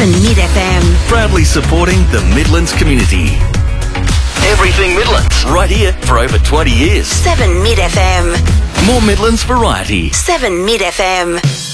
7 Mid FM. Proudly supporting the Midlands community. Everything Midlands, right here for over 20 years. 7 Mid FM. More Midlands variety. 7 Mid FM.